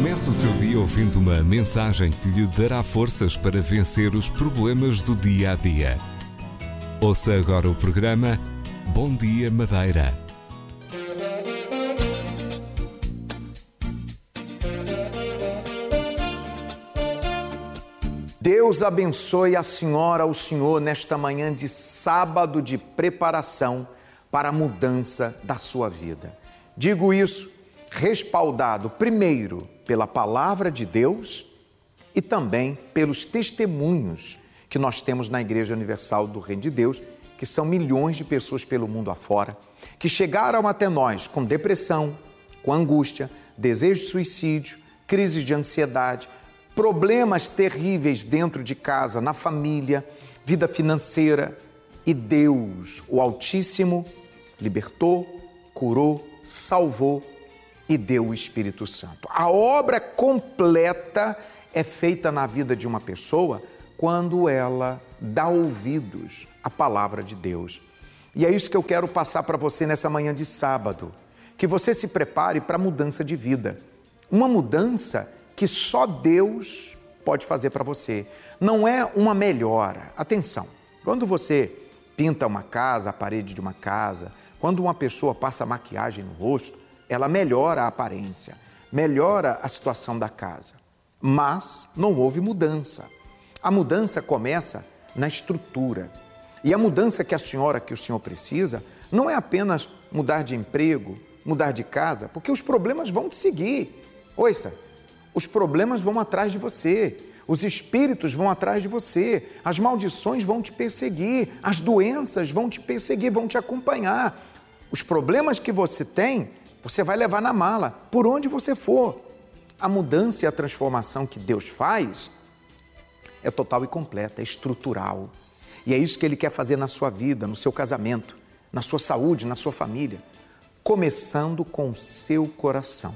Comece o seu dia ouvindo uma mensagem que lhe dará forças para vencer os problemas do dia a dia. Ouça agora o programa Bom Dia Madeira. Deus abençoe a senhora, o senhor, nesta manhã de sábado de preparação para a mudança da sua vida. Digo isso respaldado, primeiro, pela palavra de Deus e também pelos testemunhos que nós temos na Igreja Universal do Reino de Deus, que são milhões de pessoas pelo mundo afora, que chegaram até nós com depressão, com angústia, desejo de suicídio, crises de ansiedade, problemas terríveis dentro de casa, na família, vida financeira. E Deus, o Altíssimo, libertou, curou, salvou e deu o Espírito Santo. A obra completa é feita na vida de uma pessoa quando ela dá ouvidos à palavra de Deus. E é isso que eu quero passar para você nessa manhã de sábado, que você se prepare para a mudança de vida. Uma mudança que só Deus pode fazer para você. Não é uma melhora. Atenção, quando você pinta uma casa, a parede de uma casa, quando uma pessoa passa maquiagem no rosto, ela melhora a aparência, melhora a situação da casa. Mas não houve mudança. A mudança começa na estrutura. E a mudança que a senhora, que o senhor precisa, não é apenas mudar de emprego, mudar de casa, porque os problemas vão te seguir. Ouça, os problemas vão atrás de você, os espíritos vão atrás de você, as maldições vão te perseguir, as doenças vão te perseguir, vão te acompanhar. Os problemas que você tem, você vai levar na mala, por onde você for. A mudança e a transformação que Deus faz é total e completa, é estrutural. E é isso que Ele quer fazer na sua vida, no seu casamento, na sua saúde, na sua família. Começando com o seu coração.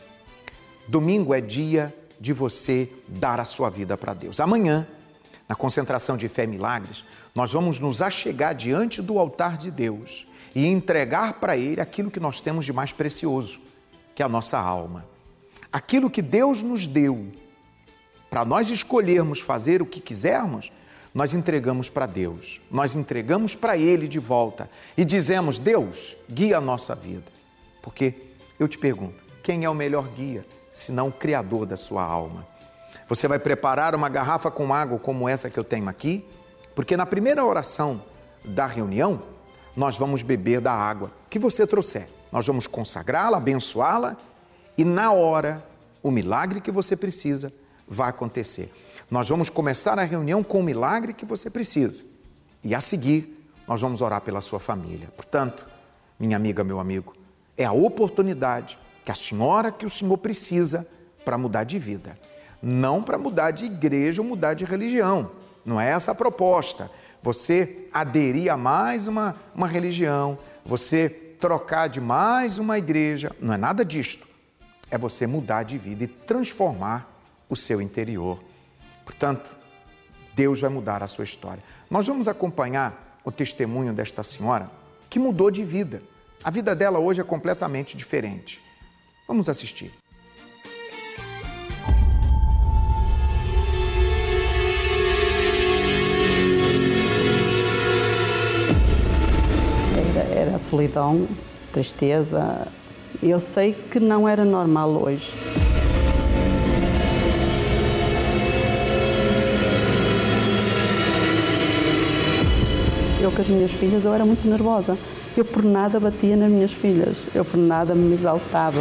Domingo é dia de você dar a sua vida para Deus. Amanhã, na concentração de fé e milagres, nós vamos nos achegar diante do altar de Deus e entregar para Ele aquilo que nós temos de mais precioso, que é a nossa alma. Aquilo que Deus nos deu, para nós escolhermos fazer o que quisermos, nós entregamos para Deus, nós entregamos para Ele de volta e dizemos: Deus, guia a nossa vida. Porque eu te pergunto, quem é o melhor guia, senão o Criador da sua alma? Você vai preparar uma garrafa com água como essa que eu tenho aqui, porque na primeira oração da reunião, nós vamos beber da água que você trouxer. Nós vamos consagrá-la, abençoá-la e na hora, o milagre que você precisa vai acontecer. Nós vamos começar a reunião com o milagre que você precisa e a seguir, nós vamos orar pela sua família. Portanto, minha amiga, meu amigo, é a oportunidade que a senhora, que o senhor precisa para mudar de vida. Não para mudar de igreja ou mudar de religião. Não é essa a proposta. Você aderir a mais uma religião, você trocar de mais uma igreja. Não é nada disto. É você mudar de vida e transformar o seu interior. Portanto, Deus vai mudar a sua história. Nós vamos acompanhar o testemunho desta senhora que mudou de vida. A vida dela hoje é completamente diferente. Vamos assistir. Era solidão, tristeza. Eu sei que não era normal hoje. Eu com as minhas filhas, eu era muito nervosa. Eu por nada batia nas minhas filhas. Eu por nada me exaltava.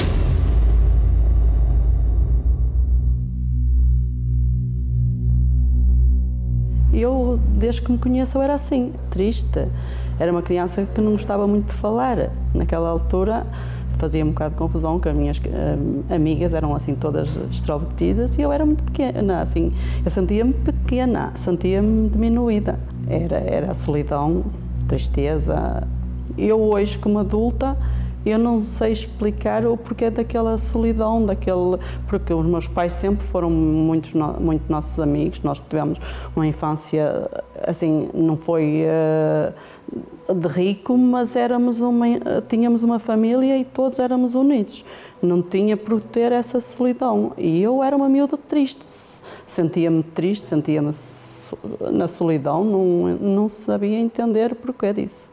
Eu, desde que me conheço, eu era assim, triste. Era uma criança que não gostava muito de falar. Naquela altura fazia um bocado de confusão, que as minhas amigas eram assim todas extrovertidas e eu era muito pequena, assim, eu sentia-me pequena, sentia-me diminuída. Era a solidão, tristeza. Eu hoje, como adulta, Eu não sei explicar o porquê daquela solidão, porque os meus pais sempre foram muito nossos amigos. Nós tivemos uma infância, assim, não foi de rico, mas tínhamos uma família e todos éramos unidos. Não tinha por ter essa solidão. E eu era uma miúda triste, sentia-me na solidão, não sabia entender o porquê disso.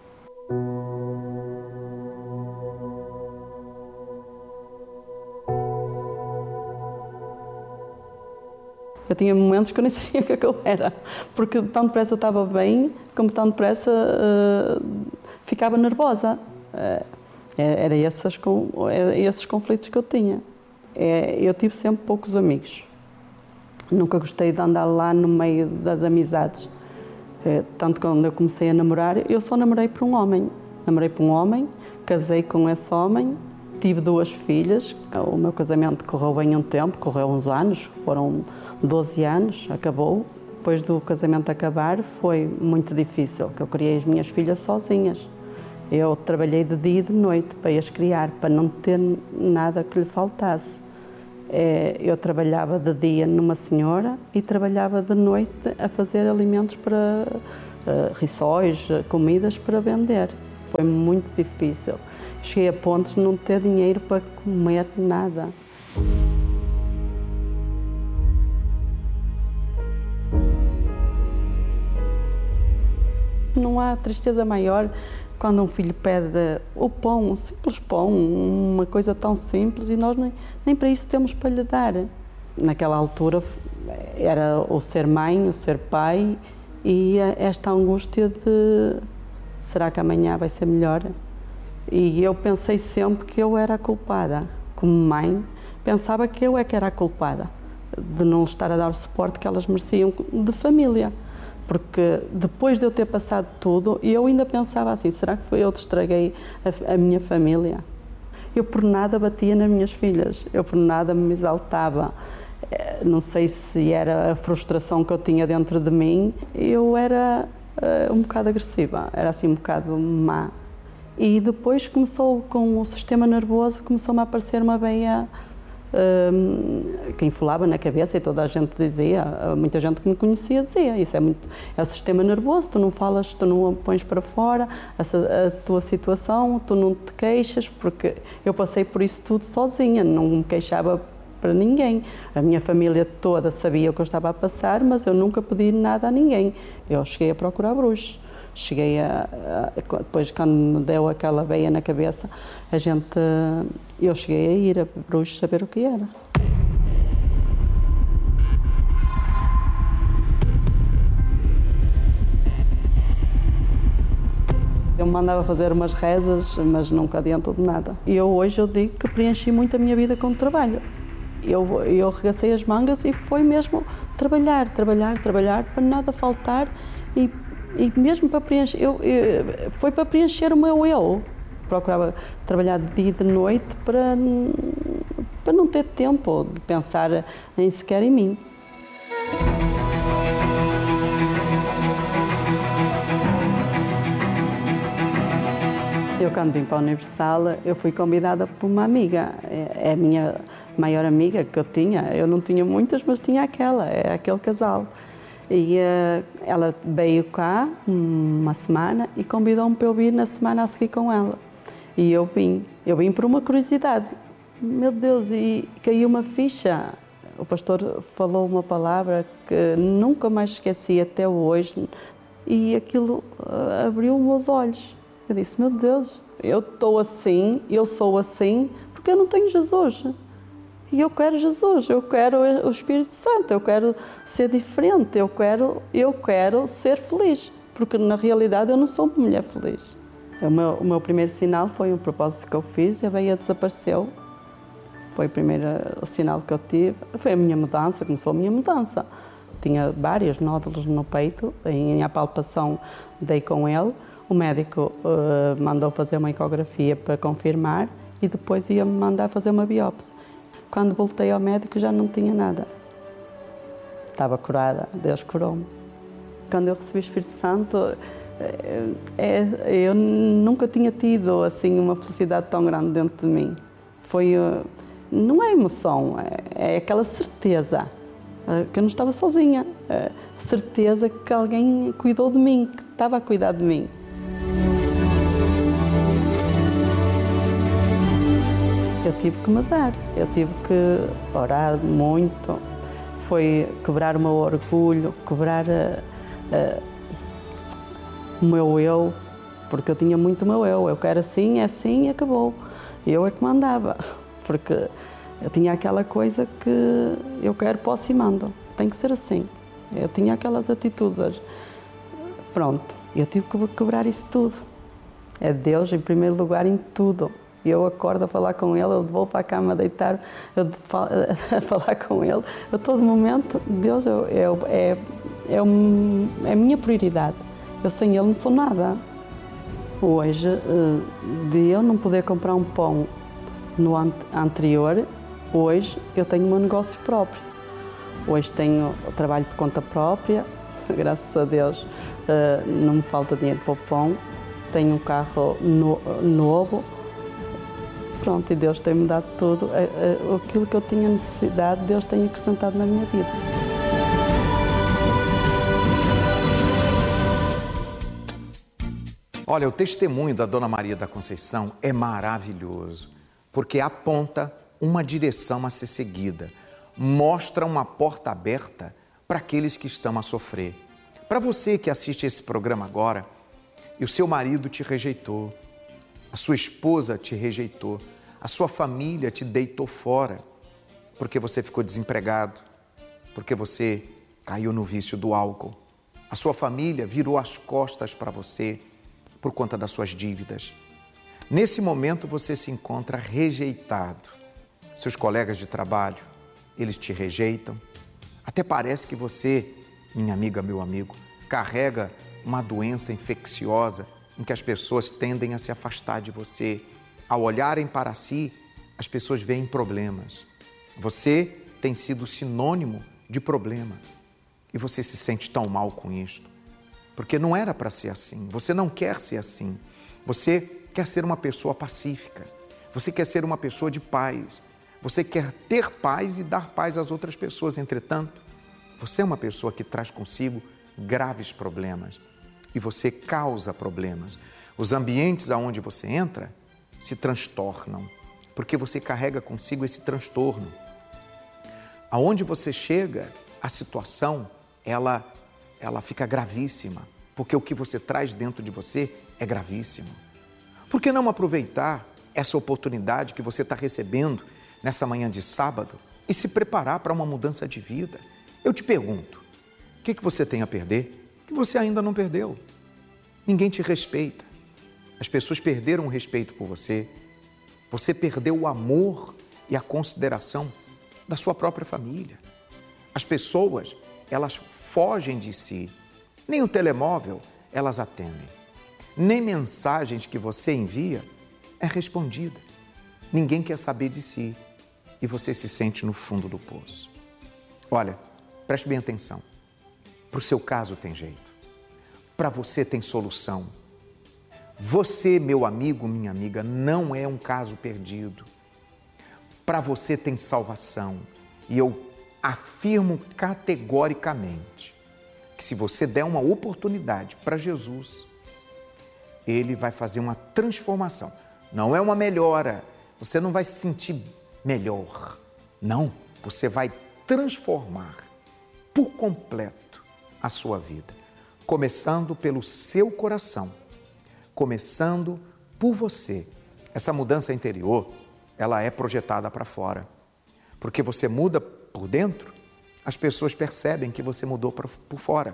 Eu tinha momentos que eu nem sabia o que eu era, porque tão depressa eu estava bem, como tão depressa ficava nervosa. Eram esses conflitos que eu tinha. Eu tive sempre poucos amigos. Nunca gostei de andar lá no meio das amizades. Tanto que quando eu comecei a namorar, eu só namorei por um homem. Namorei por um homem, casei com esse homem, tive 2 filhas. O meu casamento correu bem um tempo, correu uns anos, foram 12 anos, acabou. Depois do casamento acabar foi muito difícil, que eu criei as minhas filhas sozinhas. Eu trabalhei de dia e de noite para as criar, para não ter nada que lhe faltasse. Eu trabalhava de dia numa senhora e trabalhava de noite a fazer alimentos para rissóis, comidas para vender. Foi muito difícil. Cheguei a pontos de não ter dinheiro para comer nada. Não há tristeza maior quando um filho pede o pão, um simples pão, uma coisa tão simples, e nós nem para isso temos para lhe dar. Naquela altura era o ser mãe, o ser pai, e esta angústia de será que amanhã vai ser melhor? E eu pensei sempre que eu era a culpada. Como mãe, pensava que eu é que era a culpada de não estar a dar o suporte que elas mereciam de família. Porque depois de eu ter passado tudo, eu ainda pensava assim, será que foi eu que estraguei a minha família? Eu por nada batia nas minhas filhas, eu por nada me exaltava. Não sei se era a frustração que eu tinha dentro de mim, eu era um bocado agressiva, era assim um bocado má. E depois começou com o sistema nervoso, começou-me a aparecer uma veia que inflava na cabeça, e toda a gente dizia, muita gente que me conhecia dizia, isso é o sistema nervoso, tu não falas, tu não pões para fora a tua situação, tu não te queixas, porque eu passei por isso tudo sozinha, não me queixava para ninguém. A minha família toda sabia o que eu estava a passar, mas eu nunca pedi nada a ninguém. Eu cheguei a procurar bruxos. Depois, quando me deu aquela veia na cabeça, eu cheguei a ir a bruxos saber o que era. Eu me mandava fazer umas rezas, mas nunca adiantou de nada. E hoje eu digo que preenchi muito a minha vida com o trabalho. Eu arregacei as mangas e foi mesmo trabalhar para nada faltar, e mesmo para preencher, foi para preencher o meu eu. Procurava trabalhar de dia e de noite para não ter tempo de pensar nem sequer em mim. Eu, quando vim para a Universal, eu fui convidada por uma amiga. É a minha maior amiga que eu tinha. Eu não tinha muitas, mas tinha aquele casal. E ela veio cá uma semana e convidou-me para eu vir na semana a seguir com ela. E eu vim por uma curiosidade. Meu Deus, e caiu uma ficha. O pastor falou uma palavra que nunca mais esqueci até hoje, e aquilo abriu os meus olhos. Eu disse, meu Deus, eu estou assim, eu sou assim, porque eu não tenho Jesus. E eu quero Jesus, eu quero o Espírito Santo, eu quero ser diferente, eu quero ser feliz, porque na realidade eu não sou uma mulher feliz. O meu primeiro sinal foi um propósito que eu fiz, e a veia desapareceu. Foi o primeiro sinal que eu tive, foi a minha mudança, começou a minha mudança. Tinha vários nódulos no peito, em palpação dei com ele. O médico mandou fazer uma ecografia para confirmar e depois ia-me mandar fazer uma biópsia. Quando voltei ao médico já não tinha nada. Estava curada, Deus curou-me. Quando eu recebi o Espírito Santo, Eu nunca tinha tido assim uma felicidade tão grande dentro de mim. Não é emoção, é aquela certeza que eu não estava sozinha, a certeza que alguém cuidou de mim, que estava a cuidar de mim. Eu tive que mudar, eu tive que orar muito, foi quebrar o meu orgulho, quebrar o meu eu, porque eu tinha muito o meu eu quero assim, é assim e acabou. Eu é que mandava, porque eu tinha aquela coisa que eu quero, posso e mando, tem que ser assim. Eu tinha aquelas atitudes, pronto, eu tive que quebrar isso tudo. É Deus em primeiro lugar em tudo. Eu acordo a falar com Ele, eu vou para a cama a deitar, a falar com Ele. A todo momento, Deus é a minha prioridade. Eu sem Ele não sou nada. Hoje, de eu não poder comprar um pão no anterior, hoje eu tenho o meu negócio próprio. Hoje tenho trabalho por conta própria, graças a Deus não me falta dinheiro para o pão. Tenho um carro novo. Pronto, e Deus tem-me dado tudo. Aquilo que eu tinha necessidade, Deus tem acrescentado na minha vida. Olha, o testemunho da Dona Maria da Conceição é maravilhoso, porque aponta uma direção a ser seguida, mostra uma porta aberta para aqueles que estão a sofrer. Para você que assiste esse programa agora, e o seu marido te rejeitou, a sua esposa te rejeitou, a sua família te deitou fora, porque você ficou desempregado, porque você caiu no vício do álcool. A sua família virou as costas para você por conta das suas dívidas. Nesse momento você se encontra rejeitado. Seus colegas de trabalho, eles te rejeitam. Até parece que você, minha amiga, meu amigo, carrega uma doença infecciosa em que as pessoas tendem a se afastar de você. Ao olharem para si, as pessoas veem problemas. Você tem sido sinônimo de problema e você se sente tão mal com isto, porque não era para ser assim. Você não quer ser assim. Você quer ser uma pessoa pacífica. Você quer ser uma pessoa de paz. Você quer ter paz e dar paz às outras pessoas. Entretanto, você é uma pessoa que traz consigo graves problemas e você causa problemas. Os ambientes aonde você entra se transtornam, porque você carrega consigo esse transtorno. Aonde você chega, a situação, ela fica gravíssima, porque o que você traz dentro de você é gravíssimo. Por que não aproveitar essa oportunidade que você está recebendo nessa manhã de sábado e se preparar para uma mudança de vida? Eu te pergunto, o que você tem a perder que você ainda não perdeu? Ninguém te respeita. As pessoas perderam o respeito por você. Você perdeu o amor e a consideração da sua própria família. As pessoas, elas fogem de si. Nem o telemóvel elas atendem. Nem mensagens que você envia é respondida. Ninguém quer saber de si e você se sente no fundo do poço. Olha, preste bem atenção. Para o seu caso tem jeito. Para você tem solução. Você, meu amigo, minha amiga, não é um caso perdido. Para você tem salvação. E eu afirmo categoricamente que se você der uma oportunidade para Jesus, Ele vai fazer uma transformação. Não é uma melhora. Você não vai se sentir melhor. Não, você vai transformar por completo a sua vida. Começando pelo seu coração. Começando por você. Essa mudança interior, ela é projetada para fora. Porque você muda por dentro, as pessoas percebem que você mudou por fora.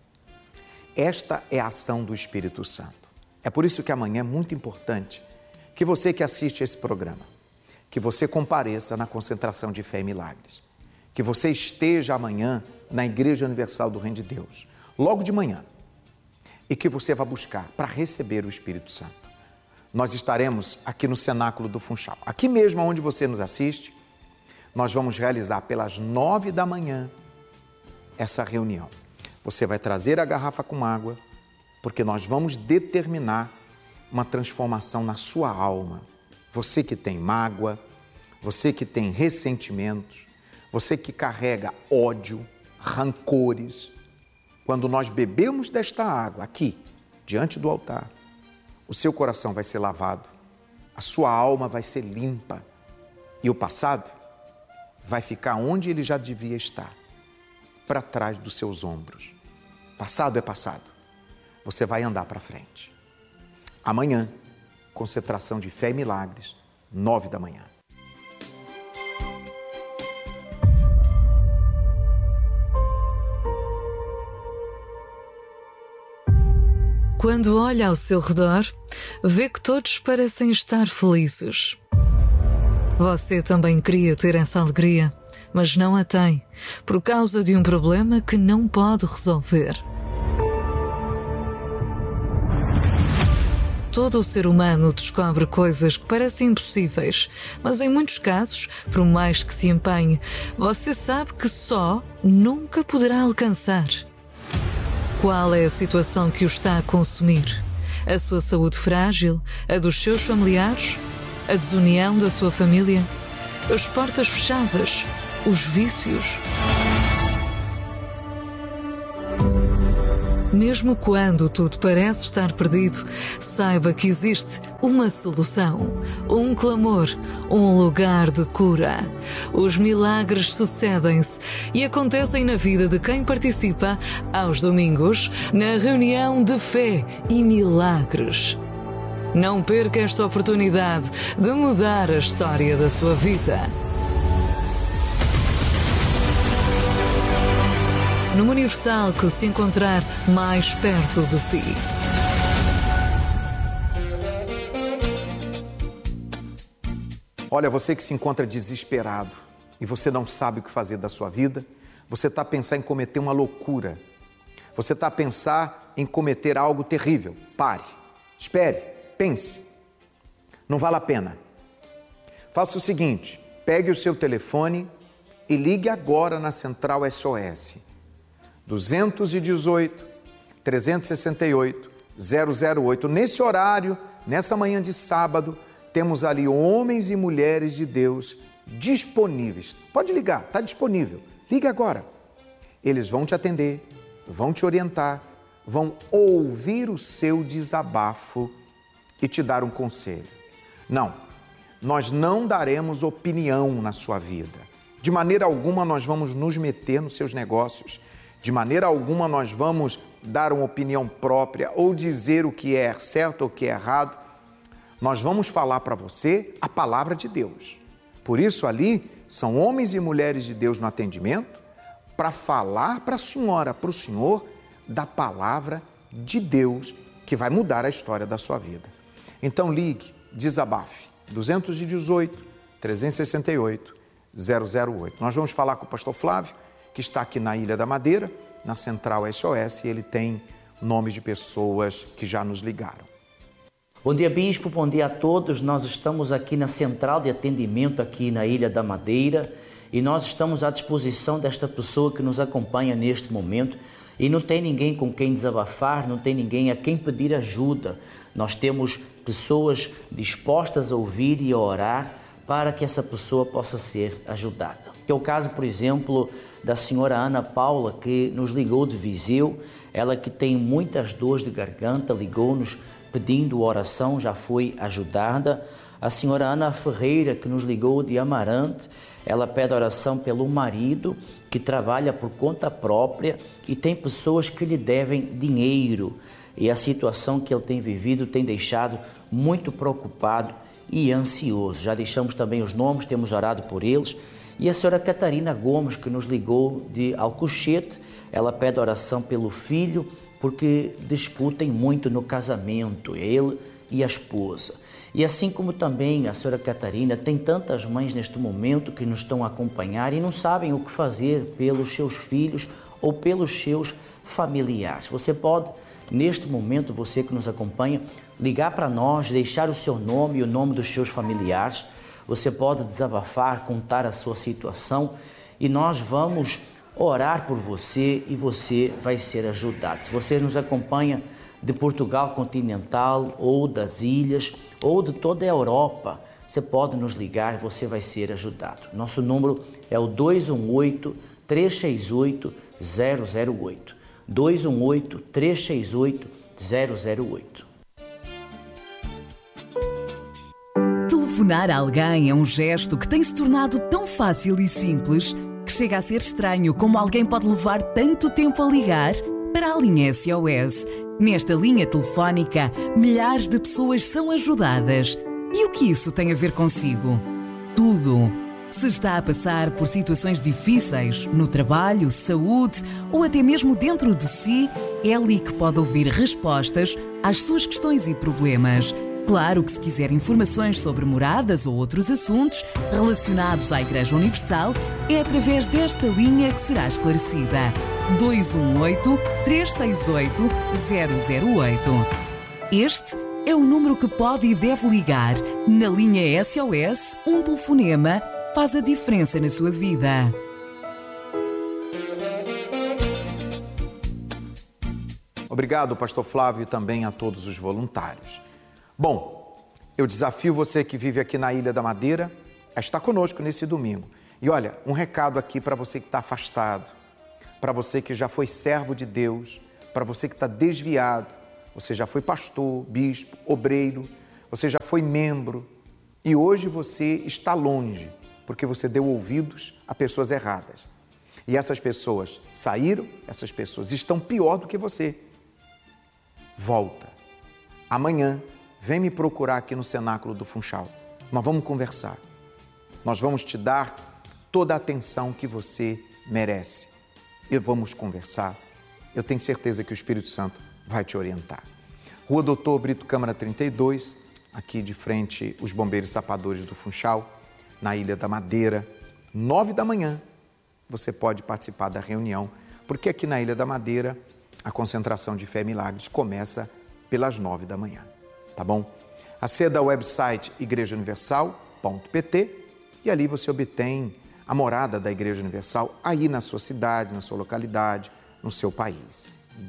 Esta é a ação do Espírito Santo. É por isso que amanhã é muito importante que você que assiste esse programa, que você compareça na concentração de fé e milagres, que você esteja amanhã na Igreja Universal do Reino de Deus, logo de manhã, e que você vá buscar para receber o Espírito Santo. Nós estaremos aqui no Cenáculo do Funchal. Aqui mesmo onde você nos assiste, nós vamos realizar pelas 9 da manhã essa reunião. Você vai trazer a garrafa com água porque nós vamos determinar uma transformação na sua alma. Você que tem mágoa, você que tem ressentimentos, você que carrega ódio, rancores. Quando nós bebemos desta água aqui, diante do altar, o seu coração vai ser lavado, a sua alma vai ser limpa e o passado vai ficar onde ele já devia estar, para trás dos seus ombros. Passado é passado. Você vai andar para frente. Amanhã, concentração de fé e milagres, 9 da manhã. Quando olha ao seu redor, vê que todos parecem estar felizes. Você também queria ter essa alegria, mas não a tem, por causa de um problema que não pode resolver. Todo o ser humano descobre coisas que parecem impossíveis, mas em muitos casos, por mais que se empenhe, você sabe que só nunca poderá alcançar. Qual é a situação que o está a consumir? A sua saúde frágil? A dos seus familiares? A desunião da sua família? As portas fechadas? Os vícios? Mesmo quando tudo parece estar perdido, saiba que existe uma solução, um clamor, um lugar de cura. Os milagres sucedem-se e acontecem na vida de quem participa aos domingos na reunião de fé e milagres. Não perca esta oportunidade de mudar a história da sua vida. Numa Universal que se encontrar mais perto de si. Olha, você que se encontra desesperado e você não sabe o que fazer da sua vida, você está a pensar em cometer uma loucura, você está a pensar em cometer algo terrível. Pare, espere, pense. Não vale a pena. Faça o seguinte, pegue o seu telefone e ligue agora na Central SOS. 218-368-008. Nesse horário, nessa manhã de sábado, temos ali homens e mulheres de Deus disponíveis. Pode ligar, está disponível. Ligue agora. Eles vão te atender, vão te orientar, vão ouvir o seu desabafo e te dar um conselho. Não, nós não daremos opinião na sua vida. De maneira alguma nós vamos nos meter nos seus negócios. De maneira alguma nós vamos dar uma opinião própria ou dizer o que é certo ou o que é errado. Nós vamos falar para você a palavra de Deus. Por isso ali são homens e mulheres de Deus no atendimento para falar para a senhora, para o senhor, da palavra de Deus que vai mudar a história da sua vida. Então ligue, desabafe, 218-368-008. Nós vamos falar com o pastor Flávio, que está aqui na Ilha da Madeira, na Central SOS, e ele tem nomes de pessoas que já nos ligaram. Bom dia, Bispo, bom dia a todos. Nós estamos aqui na Central de Atendimento, aqui na Ilha da Madeira, e nós estamos à disposição desta pessoa que nos acompanha neste momento, e não tem ninguém com quem desabafar, não tem ninguém a quem pedir ajuda. Nós temos pessoas dispostas a ouvir e a orar para que essa pessoa possa ser ajudada. É o caso, por exemplo, da senhora Ana Paula, que nos ligou de Viseu, ela que tem muitas dores de garganta, ligou-nos pedindo oração, já foi ajudada. A senhora Ana Ferreira, que nos ligou de Amarante, ela pede oração pelo marido, que trabalha por conta própria e tem pessoas que lhe devem dinheiro. E a situação que ele tem vivido tem deixado muito preocupado e ansioso. Já deixamos também os nomes, temos orado por eles. E a senhora Catarina Gomes, que nos ligou de Alcochete, ela pede oração pelo filho, porque discutem muito no casamento, ele e a esposa. E assim como também a senhora Catarina, tem tantas mães neste momento que nos estão a acompanhar e não sabem o que fazer pelos seus filhos ou pelos seus familiares. Você pode, neste momento, você que nos acompanha, ligar para nós, deixar o seu nome e o nome dos seus familiares. Você pode desabafar, contar a sua situação e nós vamos orar por você e você vai ser ajudado. Se você nos acompanha de Portugal continental ou das ilhas ou de toda a Europa, você pode nos ligar, você vai ser ajudado. Nosso número é o 218-368-008. 218-368-008. Telefonar a alguém é um gesto que tem se tornado tão fácil e simples que chega a ser estranho como alguém pode levar tanto tempo a ligar para a linha SOS. Nesta linha telefónica, milhares de pessoas são ajudadas. E o que isso tem a ver consigo? Tudo. Se está a passar por situações difíceis, no trabalho, saúde ou até mesmo dentro de si, é ali que pode ouvir respostas às suas questões e problemas. Claro que se quiser informações sobre moradas ou outros assuntos relacionados à Igreja Universal, é através desta linha que será esclarecida. 218-368-008. Este é o número que pode e deve ligar. Na linha SOS, um telefonema faz a diferença na sua vida. Obrigado, pastor Flávio, e também a todos os voluntários. Bom, eu desafio você que vive aqui na Ilha da Madeira a estar conosco nesse domingo. E olha, um recado aqui para você que está afastado, para você que já foi servo de Deus, para você que está desviado, você já foi pastor, bispo, obreiro, você já foi membro e hoje você está longe porque você deu ouvidos a pessoas erradas. E essas pessoas saíram, essas pessoas estão pior do que você. Volta. Amanhã, vem me procurar aqui no Cenáculo do Funchal. Nós vamos conversar. Nós vamos te dar toda a atenção que você merece. E vamos conversar. Eu tenho certeza que o Espírito Santo vai te orientar. Rua Doutor Brito Câmara 32, aqui de frente os Bombeiros Sapadores do Funchal, na Ilha da Madeira, 9 da manhã. Você pode participar da reunião, porque aqui na Ilha da Madeira a concentração de fé e milagres começa pelas 9 da manhã. Tá bom? Aceda ao website igrejauniversal.pt e ali você obtém a morada da Igreja Universal aí na sua cidade, na sua localidade, no seu país.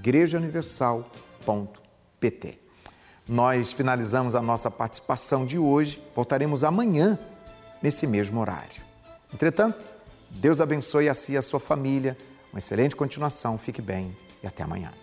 igrejauniversal.pt. Nós finalizamos a nossa participação de hoje. Voltaremos amanhã nesse mesmo horário. Entretanto, Deus abençoe a si e a sua família. Uma excelente continuação. Fique bem e até amanhã.